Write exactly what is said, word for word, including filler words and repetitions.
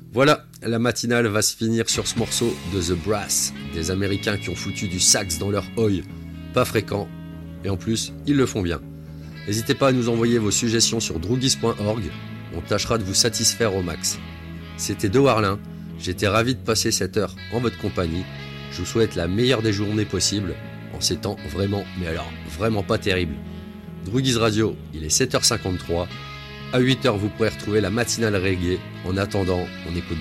Voilà, la matinale va se finir sur ce morceau de The Brass, des Américains qui ont foutu du sax dans leur oi, pas fréquent, et en plus, ils le font bien. N'hésitez pas à nous envoyer vos suggestions sur drougis point org, on tâchera de vous satisfaire au max. C'était De Warlin, j'étais ravi de passer cette heure en votre compagnie, je vous souhaite la meilleure des journées possibles, en ces temps vraiment, mais alors vraiment pas terrible. Drougis Radio, il est sept heures cinquante-trois, à huit heures vous pourrez retrouver la matinale reggae, en attendant, on écoute